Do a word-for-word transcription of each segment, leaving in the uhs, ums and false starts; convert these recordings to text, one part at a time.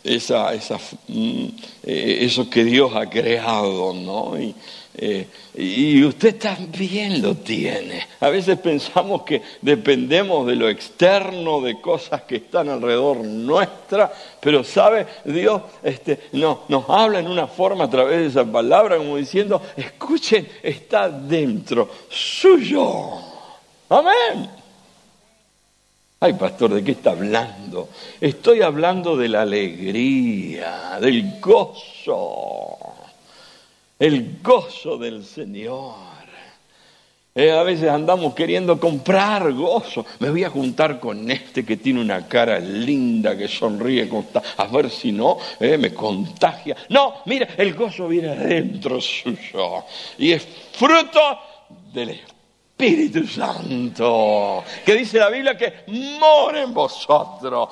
esa, esa, mm, eh, eso que Dios ha creado, ¿no? Y, eh, y usted también lo tiene. A veces pensamos que dependemos de lo externo, de cosas que están alrededor nuestra, pero sabe, Dios este, no, nos habla en una forma a través de esa palabra, como diciendo, escuchen, está dentro suyo. Amén. Ay, pastor, ¿de qué está hablando? Estoy hablando de la alegría, del gozo, el gozo del Señor. Eh, a veces andamos queriendo comprar gozo. Me voy a juntar con este que tiene una cara linda, que sonríe, a ver si no, eh, me contagia. No, mira, el gozo viene adentro suyo y es fruto del Espíritu. Espíritu Santo, que dice la Biblia que mora en vosotros.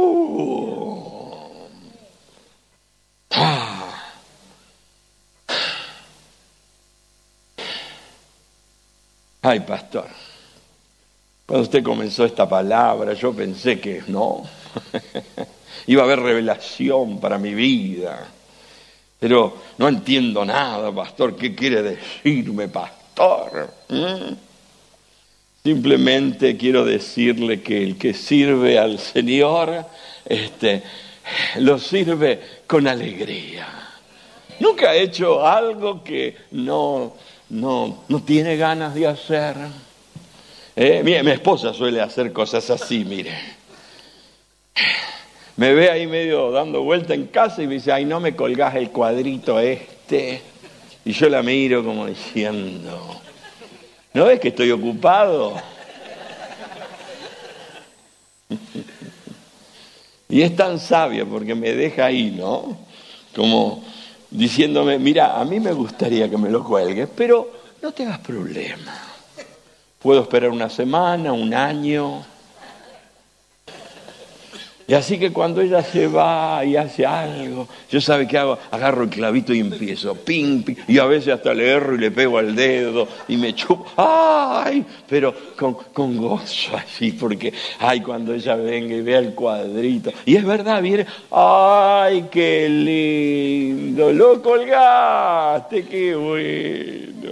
Uh. Ah. Ay, pastor, cuando usted comenzó esta palabra, yo pensé que no, iba a haber revelación para mi vida, pero no entiendo nada, pastor. ¿Qué quiere decirme, pastor? ¿Mm? Simplemente quiero decirle que el que sirve al Señor, este, lo sirve con alegría. ¿Nunca ha hecho algo que no, no, no tiene ganas de hacer? ¿Eh? Mi, mi esposa suele hacer cosas así, mire. Me ve ahí medio dando vuelta en casa y me dice, ay, no me colgás el cuadrito este. Y yo la miro como diciendo... ¿No ves que estoy ocupado? Y es tan sabia porque me deja ahí, ¿no? Como diciéndome, mira, a mí me gustaría que me lo cuelgues, pero no te hagas problema. Puedo esperar una semana, un año. Y así que cuando ella se va y hace algo, yo sabe qué hago, agarro el clavito y empiezo, ping, ping, y a veces hasta le erro y le pego al dedo y me chupo, ¡ay! Pero con, con gozo así, porque, ¡ay! Cuando ella venga y vea el cuadrito, y es verdad, viene, ¡ay! ¡Qué lindo! ¡Lo colgaste! ¡Qué bueno!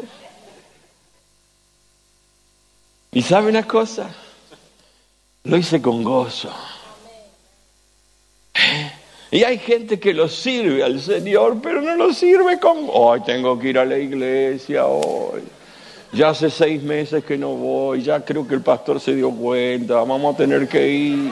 ¿Y sabe una cosa? Lo hice con gozo. Y hay gente que lo sirve al Señor, pero no lo sirve con... Hoy tengo que ir a la iglesia, hoy. Ya hace seis meses que no voy, ya creo que el pastor se dio cuenta, vamos a tener que ir.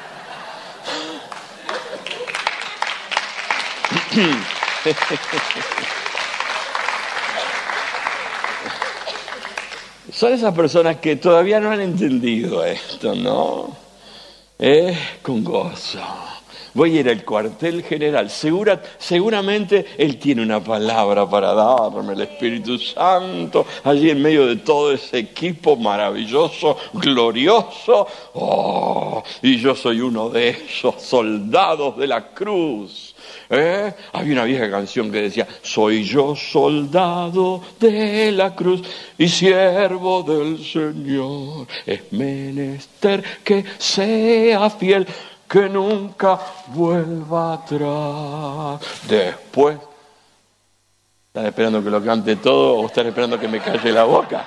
Son esas personas que todavía no han entendido esto, ¿no? Es con gozo. Voy a ir al cuartel general. Segura, seguramente Él tiene una palabra para darme, el Espíritu Santo, allí en medio de todo ese equipo maravilloso, glorioso. Oh, y yo soy uno de esos soldados de la cruz. ¿Eh? Había una vieja canción que decía, soy yo soldado de la cruz y siervo del Señor. Es menester que sea fiel, que nunca vuelva atrás. Después, ¿están esperando que lo cante todo o están esperando que me calle la boca?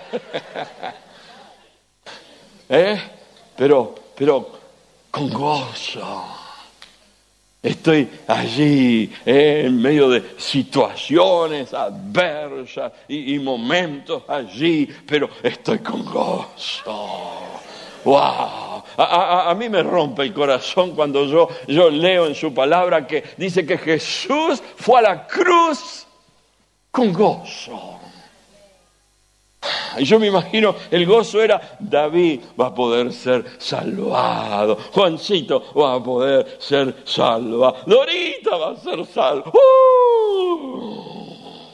¿Eh? Pero, pero con gozo. Estoy allí eh, en medio de situaciones adversas y, y momentos allí, pero estoy con gozo. ¡Wow! A, a, a mí me rompe el corazón cuando yo, yo leo en su palabra que dice que Jesús fue a la cruz con gozo. Y yo me imagino, el gozo era, David va a poder ser salvado, Juancito va a poder ser salvado, Dorita va a ser salva. ¡Uh!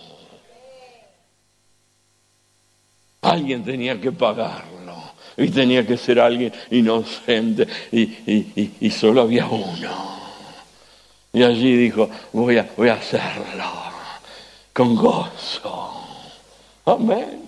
Alguien tenía que pagarlo, y tenía que ser alguien inocente, y, y, y, y solo había uno. Y allí dijo, voy a, voy a hacerlo, con gozo. Amén.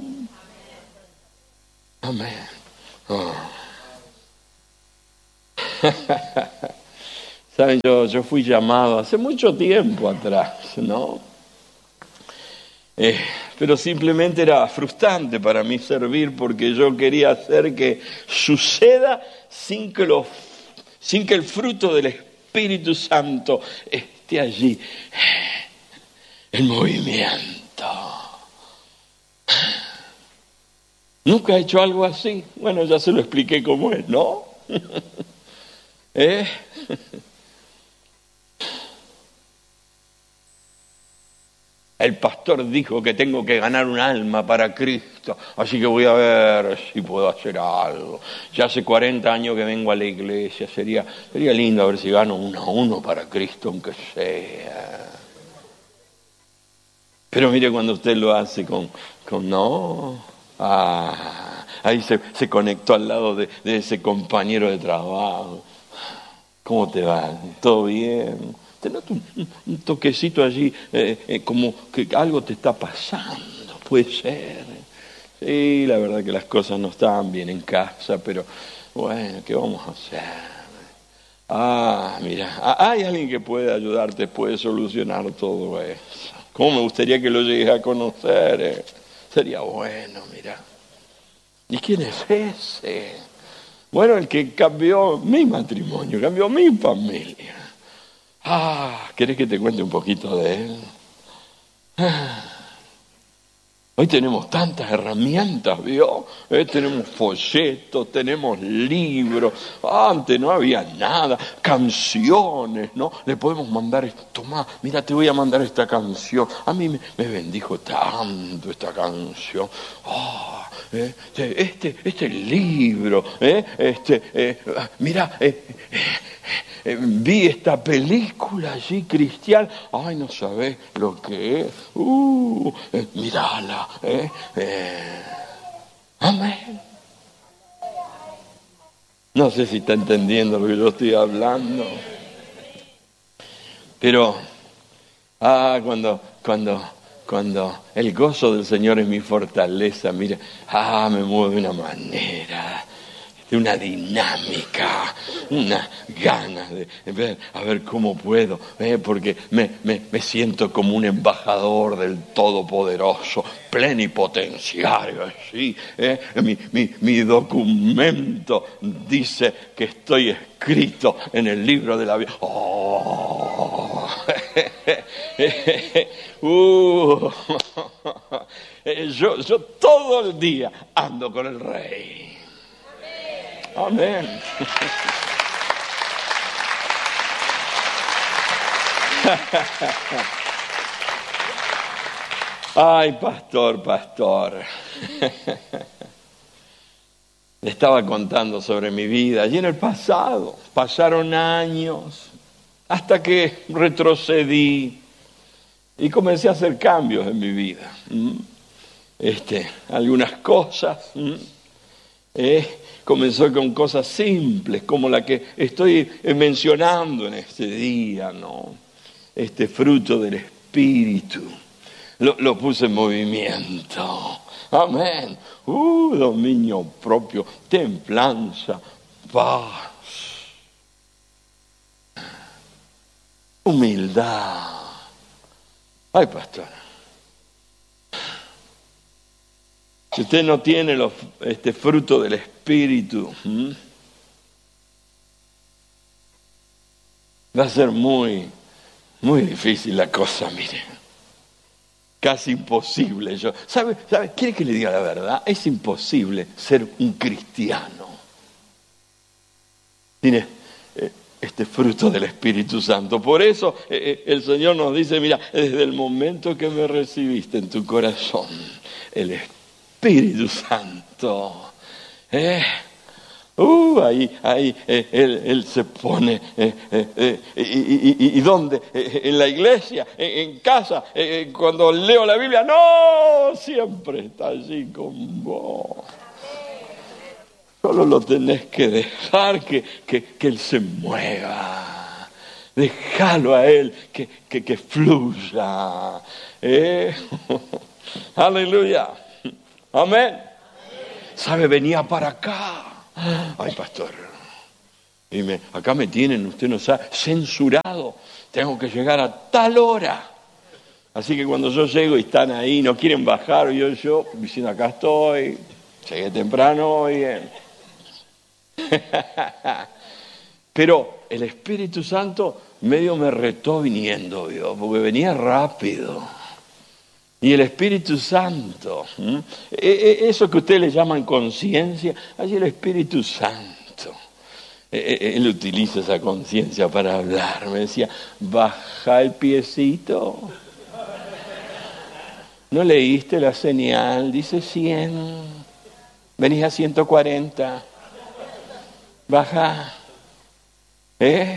Amén. Oh. Saben, yo, yo fui llamado hace mucho tiempo atrás, ¿no? Eh, pero simplemente era frustrante para mí servir porque yo quería hacer que suceda sin que, lo, sin que el fruto del Espíritu Santo esté allí, en movimiento. ¿Nunca he hecho algo así? Bueno, ya se lo expliqué cómo es, ¿no? ¿Eh? El pastor dijo que tengo que ganar un alma para Cristo, así que voy a ver si puedo hacer algo. Ya hace cuarenta años que vengo a la iglesia, sería, sería lindo a ver si gano uno a uno para Cristo, aunque sea. Pero mire cuando usted lo hace con, con no, ah, ahí se, se conectó al lado de, de ese compañero de trabajo. ¿Cómo te va? ¿Todo bien? Te noto un, un toquecito allí, eh, eh, como que algo te está pasando, puede ser. Sí, la verdad que las cosas no están bien en casa, pero bueno, ¿qué vamos a hacer? Ah, mira, hay alguien que puede ayudarte, puede solucionar todo eso. ¿Cómo me gustaría que lo llegues a conocer? Eh? Sería bueno, mira. ¿Y quién es ese? Bueno, el que cambió mi matrimonio, cambió mi familia. Ah, ¿querés que te cuente un poquito de él? Ah, hoy tenemos tantas herramientas, ¿vio? Eh, tenemos folletos, tenemos libros. Antes no había nada. Canciones, ¿no? Le podemos mandar esto. Tomá, mira, te voy a mandar esta canción. A mí me, me bendijo tanto esta canción. Ah, eh, este, este libro, eh, este, eh, mira, eh, eh, Eh, vi esta película allí cristiana, ay, no sabés lo que es, uh, eh, mirala, eh, eh. Amén. No sé si está entendiendo lo que yo estoy hablando, pero, ah, cuando, cuando, cuando el gozo del Señor es mi fortaleza, mira, ah, me mueve de una manera, de una dinámica, una ganas de ver a ver cómo puedo, eh, porque me, me, me siento como un embajador del Todopoderoso, plenipotenciario, así, eh, mi, mi, mi documento dice que estoy escrito en el libro de la vida. Oh. uh. yo, yo todo el día ando con el Rey. Amén. Ay, pastor, pastor. Le estaba contando sobre mi vida. Y en el pasado pasaron años hasta que retrocedí y comencé a hacer cambios en mi vida. Este, algunas cosas. Eh, comenzó con cosas simples, como la que estoy mencionando en este día, ¿no? Este fruto del Espíritu. Lo, lo puse en movimiento. Amén. Uh, dominio propio, templanza, paz, humildad. Ay, pastor. Si usted no tiene los, este fruto del Espíritu, ¿m? va a ser muy, muy difícil la cosa, mire. Casi imposible. Yo, ¿sabe, sabe? ¿Quiere que le diga la verdad? Es imposible ser un cristiano. Tiene eh, este fruto del Espíritu Santo. Por eso eh, el Señor nos dice, mira, desde el momento que me recibiste en tu corazón, el Espíritu Santo, eh, uh, ahí, ahí eh, él, él se pone, eh, eh, eh, y, y, y, y ¿dónde? Eh, en la iglesia, en, en casa, eh, cuando leo la Biblia, no, siempre está allí con vos. Solo lo tenés que dejar que, que, que Él se mueva. Déjalo a Él que, que, que fluya. ¿Eh? Aleluya. Amén. ¿Sabe? Venía para acá. Ay, pastor, y me, acá me tienen, usted no sabe, censurado, tengo que llegar a tal hora. Así que cuando yo llego y están ahí, no quieren bajar, yo, yo diciendo, acá estoy, llegué temprano, bien. Pero el Espíritu Santo medio me retó viniendo, ¿vio? Porque venía rápido. Y el Espíritu Santo, ¿m? eso que ustedes le llaman conciencia, allí el Espíritu Santo. Él utiliza esa conciencia para hablar. Me decía, baja el piecito. ¿No leíste la señal? Dice cien. Venís a ciento cuarenta. Baja. ¿Eh?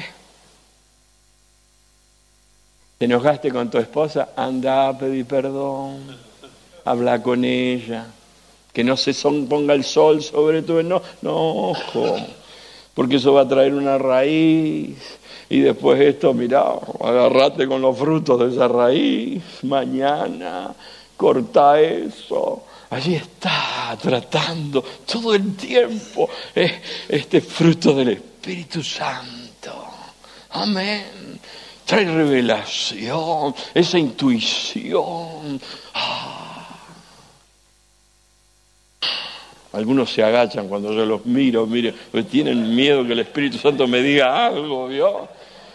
¿Te enojaste con tu esposa? Anda a pedir perdón. Habla con ella. Que no se son, ponga el sol sobre tu enojo. No, porque eso va a traer una raíz. Y después esto, mirá, agarrate con los frutos de esa raíz. Mañana, corta eso. Allí está tratando todo el tiempo eh, este fruto del Espíritu Santo. Amén. Trae revelación, esa intuición. Ah. Algunos se agachan cuando yo los miro, mire, pues tienen miedo que el Espíritu Santo me diga algo, ¿vio?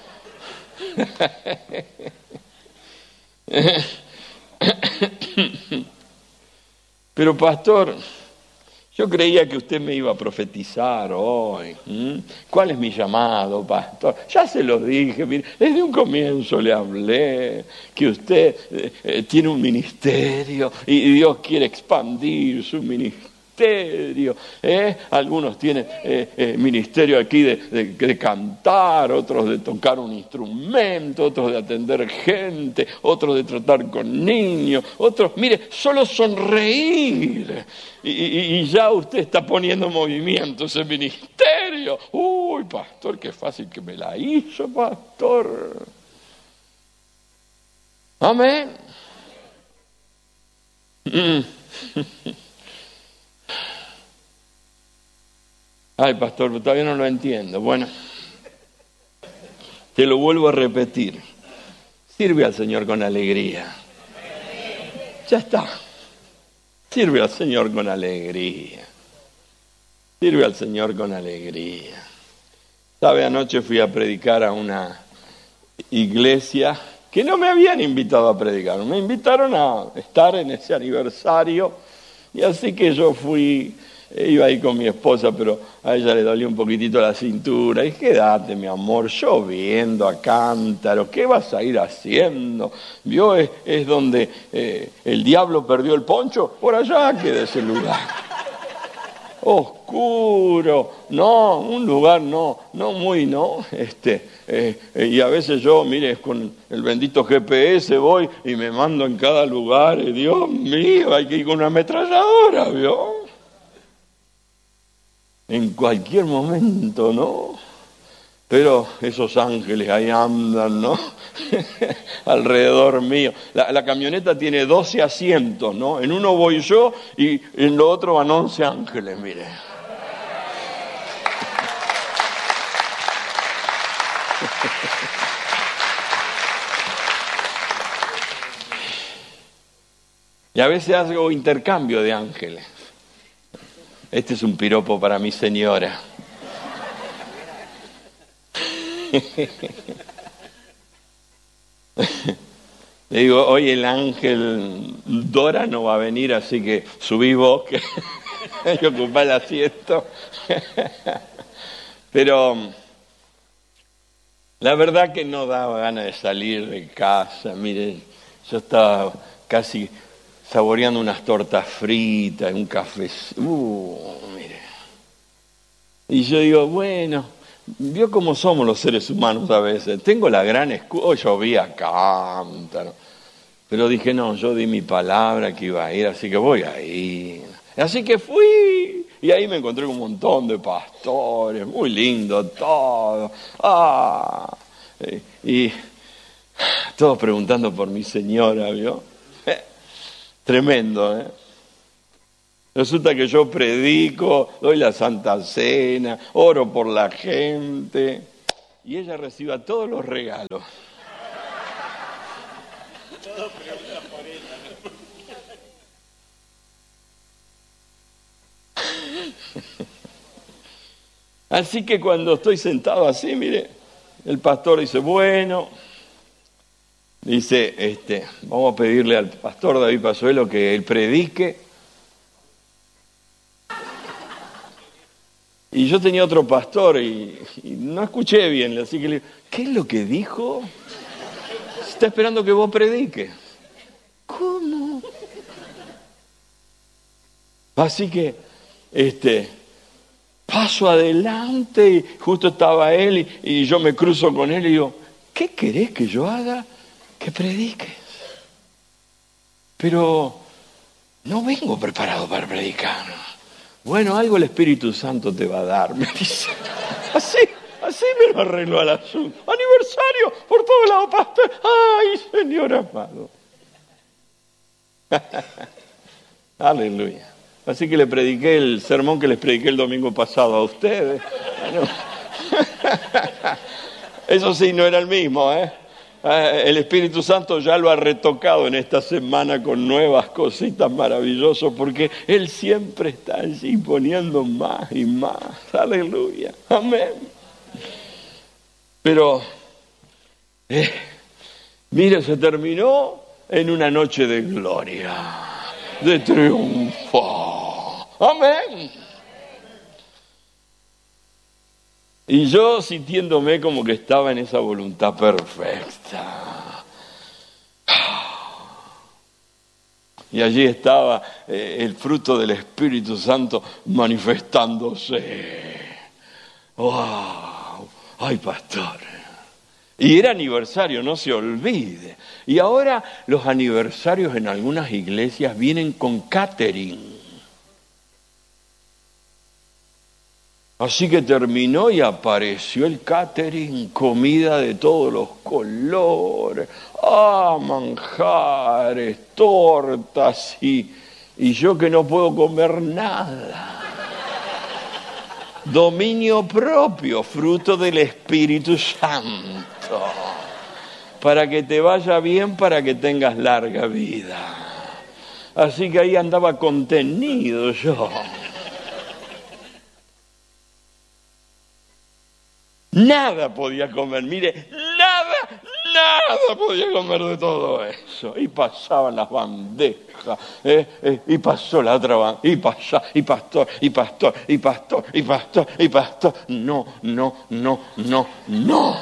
Pero pastor, yo creía que usted me iba a profetizar hoy. ¿Mm? ¿Cuál es mi llamado, pastor? Ya se lo dije, mire, desde un comienzo le hablé que usted eh, tiene un ministerio y Dios quiere expandir su ministerio. ¿eh? Algunos tienen eh, eh, ministerio aquí de, de, de cantar, otros de tocar un instrumento, otros de atender gente, otros de tratar con niños, otros, mire, solo sonreír. Y, y, y ya usted está poniendo en movimiento ese ministerio. Uy, pastor, qué fácil que me la hizo, pastor. Amén. Mm. Ay, pastor, todavía no lo entiendo. Bueno, te lo vuelvo a repetir. Sirve al Señor con alegría. Ya está. Sirve al Señor con alegría. Sirve al Señor con alegría. ¿Sabe? Anoche fui a predicar a una iglesia que no me habían invitado a predicar. Me invitaron a estar en ese aniversario y así que yo fui. Iba ahí con mi esposa, pero a ella le dolía un poquitito la cintura. Y quédate, mi amor, lloviendo a cántaro. ¿Qué vas a ir haciendo? ¿Vio? Es, es donde eh, el diablo perdió el poncho. Por allá queda ese lugar. Oscuro. No, un lugar no, no muy, no. Este, eh, eh, y a veces yo, mire, con el bendito G P S voy y me mando en cada lugar. Y Dios mío, hay que ir con una ametralladora, ¿vio? En cualquier momento, ¿no? Pero esos ángeles ahí andan, ¿no? Alrededor mío. La, la camioneta tiene doce asientos, ¿no? En uno voy yo y en lo otro van once ángeles, mire. Y a veces hago intercambio de ángeles. Este es un piropo para mi señora. Le digo, hoy el ángel Dora no va a venir, así que subí vos, que yo ocupé el asiento. Pero la verdad que no daba ganas de salir de casa. Mire, yo estaba casi saboreando unas tortas fritas, un café. Uh, mire. Y yo digo, bueno, vio cómo somos los seres humanos a veces. Tengo la gran excusa, oh, llovía cántaro. Pero dije, no, yo di mi palabra que iba a ir, así que voy a ir. Así que fui. Y ahí me encontré con un montón de pastores, muy lindo todo. Ah, y todos preguntando por mi señora, ¿vio? Tremendo, ¿eh? Resulta que yo predico, doy la Santa Cena, oro por la gente, y ella reciba todos los regalos. Así que cuando estoy sentado así, mire, el pastor dice, bueno, dice, este, vamos a pedirle al pastor David Pazuelo que él predique. Y yo tenía otro pastor y, y no escuché bien, así que le digo, ¿qué es lo que dijo? Está esperando que vos prediques. ¿Cómo? Así que, este, paso adelante y justo estaba él y, y yo me cruzo con él y digo, ¿qué querés que yo haga? Que prediques. Pero no vengo preparado para predicar. Bueno, algo el Espíritu Santo te va a dar, me dice. Así, así me lo arregló al asunto. Aniversario, por todos lados, pastor. Ay, Señor amado. Aleluya. Así que le prediqué el sermón que les prediqué el domingo pasado a ustedes. Bueno. Eso sí, no era el mismo, ¿eh? El Espíritu Santo ya lo ha retocado en esta semana con nuevas cositas maravillosas, porque Él siempre está allí poniendo más y más. Aleluya. Amén. Pero, eh, mire, se terminó en una noche de gloria, de triunfo. Amén. Y yo sintiéndome como que estaba en esa voluntad perfecta. Y allí estaba eh, el fruto del Espíritu Santo manifestándose. ¡Wow! ¡Ay, pastor! Y era aniversario, no se olvide. Y ahora los aniversarios en algunas iglesias vienen con catering. Así que terminó y apareció el catering, comida de todos los colores, ah, manjares, tortas y, y yo que no puedo comer nada. Dominio propio, fruto del Espíritu Santo, para que te vaya bien, para que tengas larga vida. Así que ahí andaba contenido yo. Nada podía comer, mire, nada, nada podía comer de todo eso. Y pasaban las bandejas, eh, eh, y pasó la otra bandeja, y pasó, y pastor, y pastor, y pastor, y pastor, y pastor. No, no, no, no, no.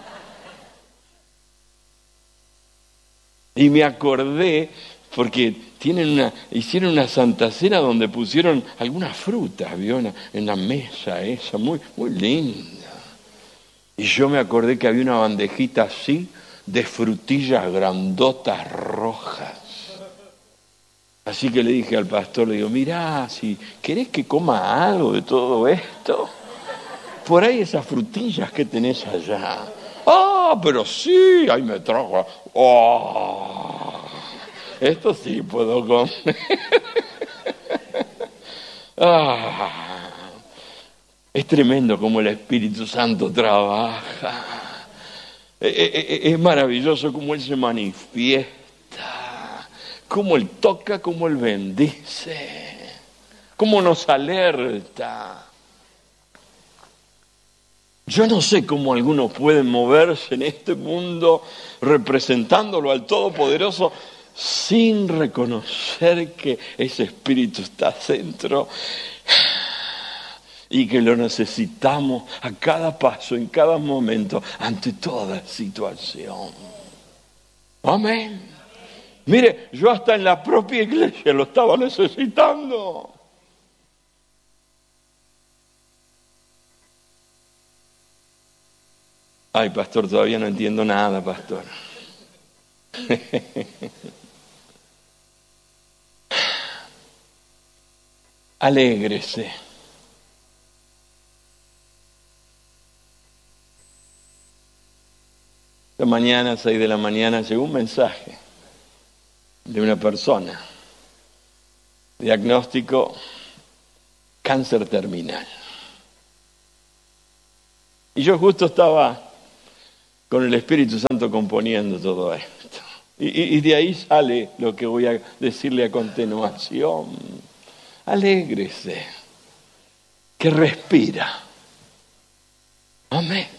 Y me acordé, porque tienen una, hicieron una Santa Cena donde pusieron algunas frutas, ¿vio? En, en la mesa esa, muy, muy linda. Y yo me acordé que había una bandejita así de frutillas grandotas rojas. Así que le dije al pastor, le digo, mirá, si querés que coma algo de todo esto, por ahí esas frutillas que tenés allá. Ah, pero sí, ahí me trajo. Oh, esto sí puedo comer. Ah. Es tremendo cómo el Espíritu Santo trabaja. Es maravilloso cómo Él se manifiesta, cómo Él toca, cómo Él bendice, cómo nos alerta. Yo no sé cómo algunos pueden moverse en este mundo representándolo al Todopoderoso sin reconocer que ese Espíritu está dentro. Y que lo necesitamos a cada paso, en cada momento, ante toda situación. Amén. Mire, yo hasta en la propia iglesia lo estaba necesitando. Ay, pastor, todavía no entiendo nada, pastor. Alégrese. Esta mañana, a seis de la mañana, llegó un mensaje de una persona Diagnóstico, cáncer terminal. Y yo justo estaba con el Espíritu Santo componiendo todo esto. Y, y, y de ahí sale lo que voy a decirle a continuación. Alégrese, que respira. Amén.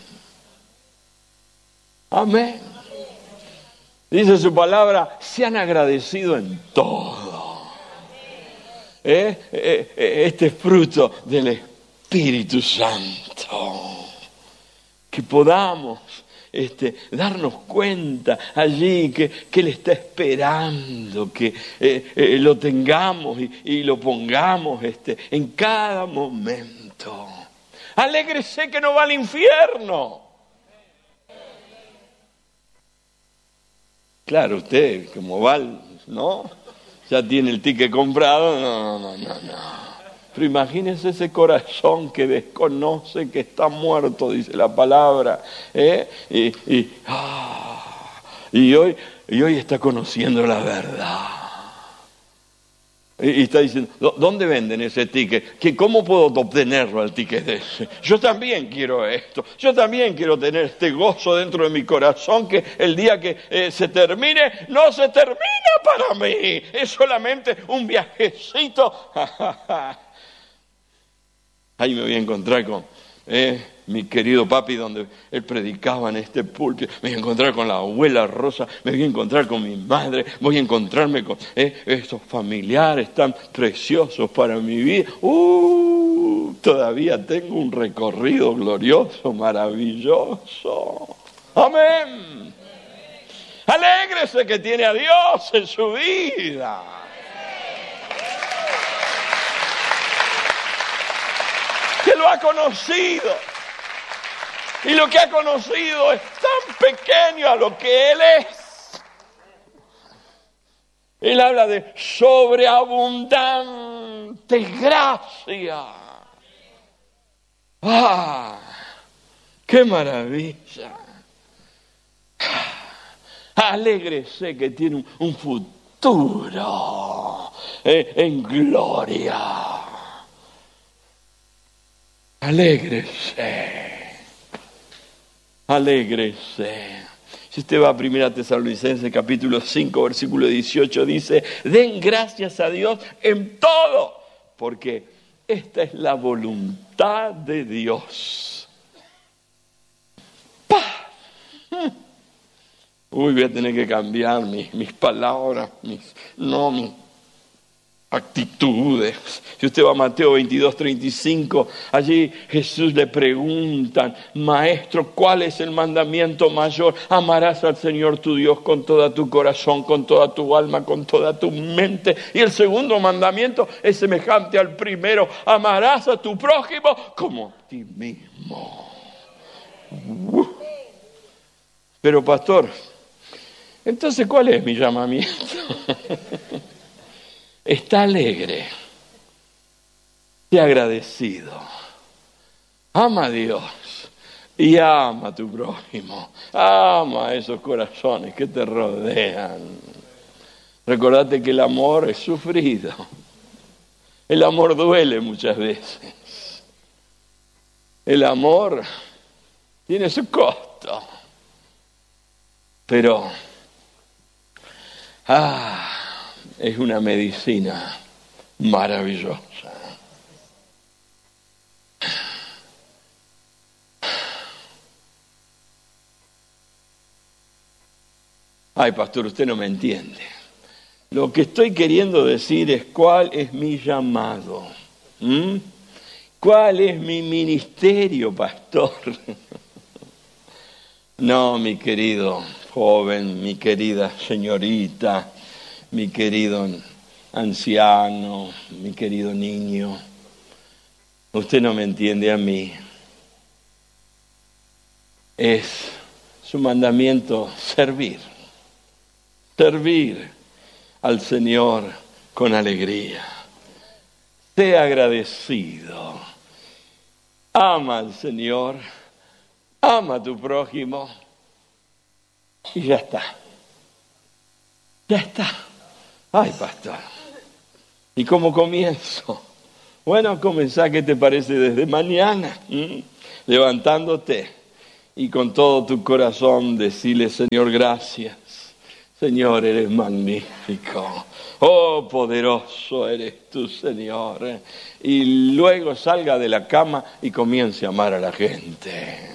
Amén. Dice su palabra, sean agradecidos en todo. ¿Eh? Eh, eh, este fruto del Espíritu Santo. Que podamos este, darnos cuenta allí que, que Él está esperando, que eh, eh, lo tengamos y, y lo pongamos este, en cada momento. Alégrese que no va al infierno. Claro, usted como va, ¿no? Ya tiene el ticket comprado. No, no, no, no. Pero imagínese ese corazón que desconoce que está muerto, dice la palabra. ¿eh? Y, y, ah, y, hoy, y hoy está conociendo la verdad. Y, y está diciendo, ¿dónde venden ese ticket? ¿Qué, ¿Cómo puedo obtenerlo al ticket ese? Yo también quiero esto. Yo también quiero tener este gozo dentro de mi corazón que el día que eh, se termine, no se termina para mí. Es solamente un viajecito. Ahí me voy a encontrar con eh, mi querido papi, donde él predicaba en este púlpito. Me voy a encontrar con la abuela Rosa, me voy a encontrar con mi madre, voy a encontrarme con eh, estos familiares tan preciosos para mi vida. Uh, todavía tengo un recorrido glorioso, maravilloso. Amén. Alégrese que tiene a Dios en su vida. Que lo ha conocido. Y lo que ha conocido es tan pequeño a lo que Él es. Él habla de sobreabundante gracia. ¡Ah! ¡Qué maravilla! Alégrese que tiene un, un futuro eh, en gloria. Alégrese, alégrese. Si usted va a Primera Tesalonicenses capítulo cinco, versículo dieciocho, dice, den gracias a Dios en todo, porque esta es la voluntad de Dios. ¡Pah! Uy, voy a tener que cambiar mis, mis palabras, mis, no, mis actitudes. Si usted va a Mateo veintidós, treinta y cinco, allí Jesús le preguntan, Maestro, ¿cuál es el mandamiento mayor? Amarás al Señor tu Dios con toda tu corazón, con toda tu alma, con toda tu mente. Y el segundo mandamiento es semejante al primero, amarás a tu prójimo como a ti mismo. Uh. Pero pastor, entonces ¿cuál es mi llamamiento? Está alegre, sea agradecido, ama a Dios y ama a tu prójimo, ama a esos corazones que te rodean. Recordate que el amor es sufrido, el amor duele muchas veces, el amor tiene su costo, pero ah, es una medicina maravillosa. Ay, pastor, usted no me entiende. Lo que estoy queriendo decir es cuál es mi llamado. ¿Mm? ¿Cuál es mi ministerio, pastor? No, mi querido joven, mi querida señorita, mi querido anciano, mi querido niño, usted no me entiende a mí. Es su mandamiento servir, servir al Señor con alegría. Sea agradecido, ama al Señor, ama a tu prójimo y ya está, ya está. Ay, pastor, ¿Y cómo comienzo? Bueno, comenzá, ¿qué te parece? Desde mañana, ¿m? levantándote y con todo tu corazón decirle, Señor, gracias. Señor, eres magnífico. Oh, poderoso eres tú, Señor. Y luego salga de la cama y comience a amar a la gente.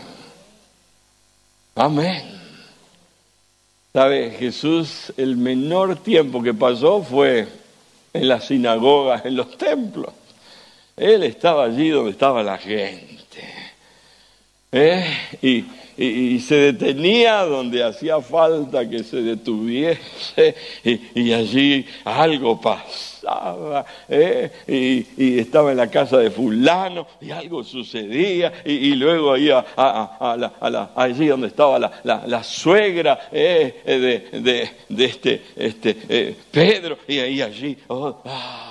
Amén. ¿Sabe? Jesús, el menor tiempo que pasó fue en las sinagogas, en los templos. Él estaba allí donde estaba la gente. ¿Eh? Y, y, y se detenía donde hacía falta que se detuviese. Y, y allí algo pasaba. ¿Eh? Y, y estaba en la casa de fulano y algo sucedía. Y, y luego ahí a, a, a la, a la, allí donde estaba la, la, la suegra eh, de, de, de este, este eh, Pedro. Y ahí allí... Oh, ah.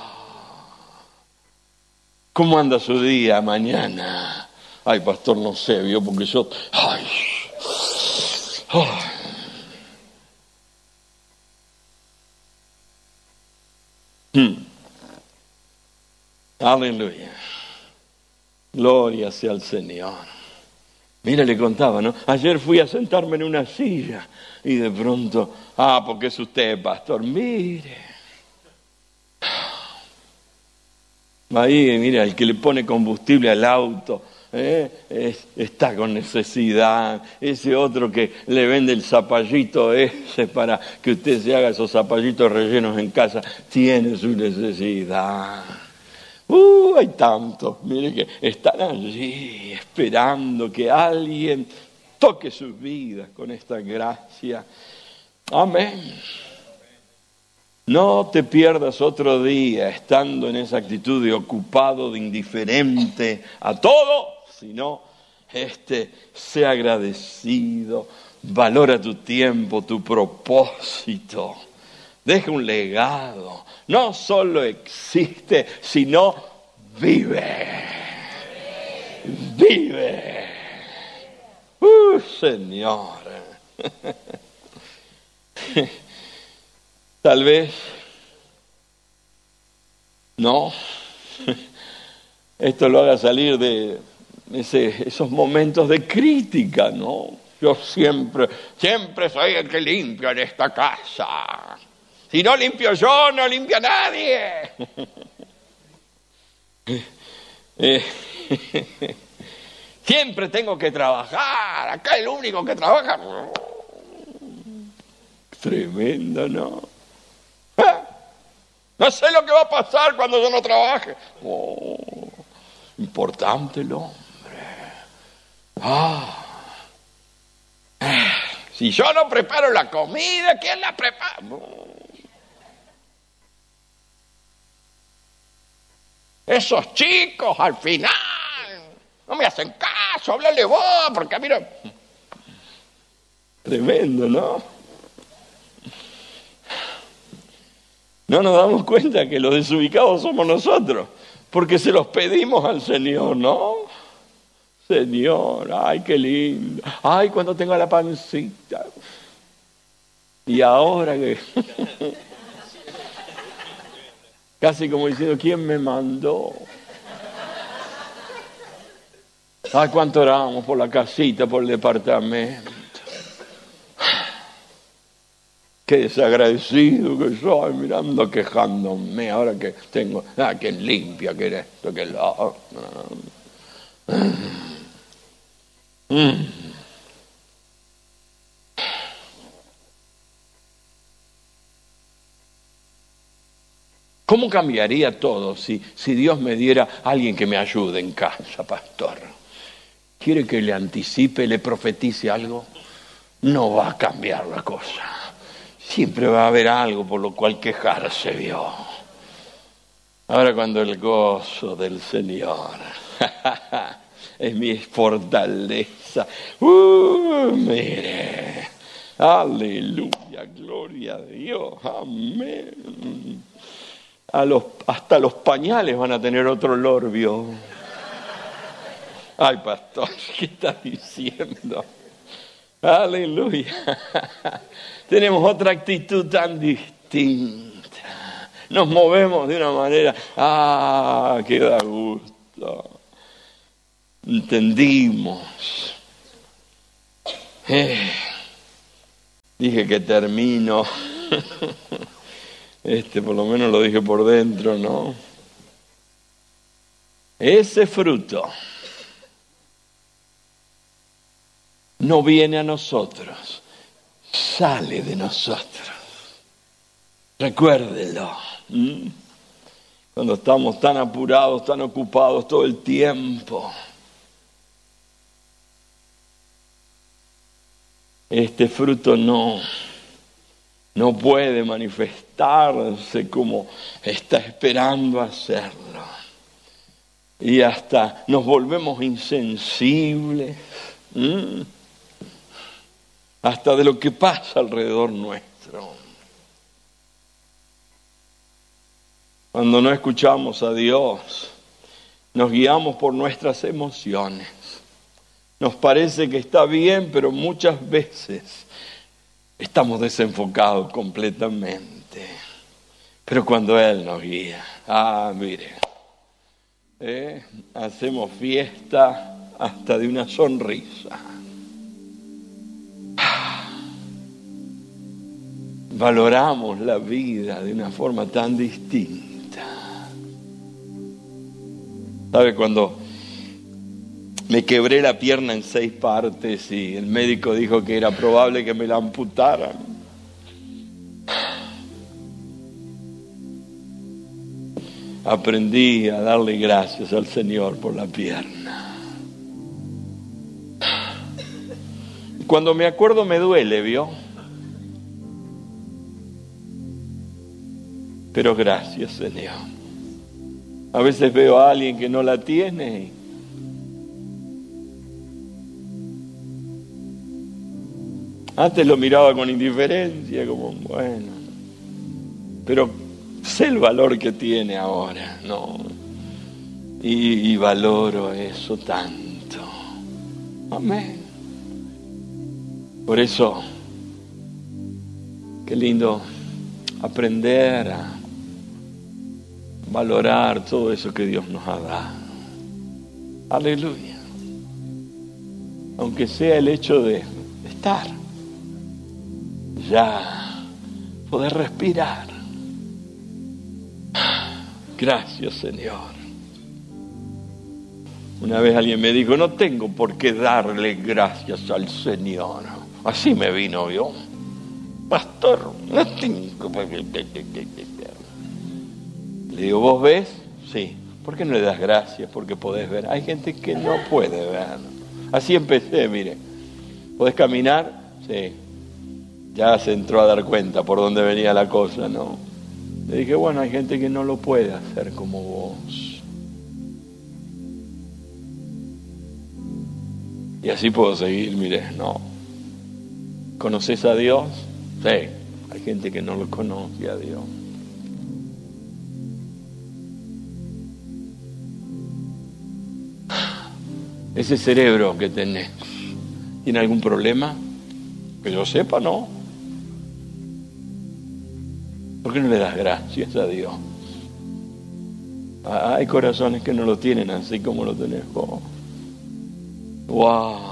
¿Cómo anda su día mañana? Ay, pastor, no sé, vio, porque yo... Ay, ay. Hmm. Aleluya. Gloria sea al Señor. Mira, le contaba, ¿no? Ayer fui a sentarme en una silla y de pronto... Ah, porque es usted, pastor, mire... Ahí, mira, el que le pone combustible al auto, ¿eh? es, está con necesidad. Ese otro que le vende el zapallito ese para que usted se haga esos zapallitos rellenos en casa, tiene su necesidad. Uh, hay tantos, mire, que están allí esperando que alguien toque sus vidas con esta gracia. Amén. No te pierdas otro día estando en esa actitud de ocupado, de indiferente a todo, sino este, sea agradecido, valora tu tiempo, tu propósito, deja un legado, no solo existe, sino vive, vive. ¡Uh, Señor! Tal vez, no, esto lo haga salir de ese, esos momentos de crítica, ¿no? Yo siempre, siempre soy el que limpio en esta casa. Si no limpio yo, no limpia nadie. eh, siempre tengo que trabajar, acá el único que trabaja. Tremendo, ¿no? No sé lo que va a pasar cuando yo no trabaje. Oh, importante el hombre. Ah. Si yo no preparo la comida, ¿quién la prepara? Esos chicos al final no me hacen caso, háblale vos, porque a mí no... Tremendo, ¿no? No nos damos cuenta que los desubicados somos nosotros, porque se los pedimos al Señor, ¿no? Señor, ay, qué lindo. Ay, cuando tenga la pancita. Y ahora que... Casi como diciendo, ¿quién me mandó? Ay, cuánto oramos por la casita, por el departamento. Qué desagradecido que soy, mirando, quejándome, ahora que tengo, ah, que limpia, que esto, que lo... Mm. ¿Cómo cambiaría todo si, si Dios me diera a alguien que me ayude en casa, pastor? ¿Quiere que le anticipe, le profetice algo? No va a cambiar la cosa. Siempre va a haber algo por lo cual quejarse, vio. Ahora cuando el gozo del Señor es mi fortaleza. Uh, mire. Aleluya, gloria a Dios. Amén. A los, hasta los pañales van a tener otro olor, vio. Ay, pastor, ¿qué está diciendo? Aleluya. Tenemos otra actitud tan distinta. nos movemos de una manera, ¡ah, qué da gusto! Entendimos. Eh, dije que termino. Este, por lo menos lo dije por dentro, ¿no? Ese fruto no viene a nosotros, sale de nosotros. Recuérdelo. ¿Mm? Cuando estamos tan apurados, tan ocupados todo el tiempo. Este fruto no, no puede manifestarse como está esperando hacerlo. Y hasta nos volvemos insensibles. ¿Mm? Hasta de lo que pasa alrededor nuestro. Cuando no escuchamos a Dios, nos guiamos por nuestras emociones. Nos parece que está bien, pero muchas veces estamos desenfocados completamente. Pero cuando Él nos guía, ah, mire, ¿eh? hacemos fiesta hasta de una sonrisa. Valoramos la vida de una forma tan distinta. ¿Sabe? Cuando me quebré la pierna en seis partes y el médico dijo que era probable que me la amputaran, aprendí a darle gracias al Señor por la pierna. Cuando me acuerdo me duele, ¿vio? Pero gracias, Señor. A veces veo a alguien que no la tiene y antes lo miraba con indiferencia, como, bueno, pero sé el valor que tiene ahora, ¿no? Y, y valoro eso tanto. Amén. Por eso, qué lindo aprender a valorar todo eso que Dios nos ha dado. Aleluya. Aunque sea el hecho de estar, ya poder respirar. Gracias, Señor. Una vez alguien me dijo, no tengo por qué darle gracias al Señor. Así me vino, ¿vio? Pastor, no tengo. Le digo, ¿vos ves? Sí. ¿Por qué no le das gracias? Porque podés ver. Hay gente que no puede ver. Así empecé, mire. ¿Podés caminar? Sí. Ya se entró a dar cuenta por dónde venía la cosa, ¿no? Le dije, bueno, hay gente que no lo puede hacer como vos. Y así puedo seguir, mire, no. ¿Conoces a Dios? Sí. Hay gente que no lo conoce a Dios. Ese cerebro que tenés, ¿tiene algún problema? Que yo sepa, no. ¿Por qué no le das gracias a Dios? Hay corazones que no lo tienen así como lo tenés vos. ¡Wow!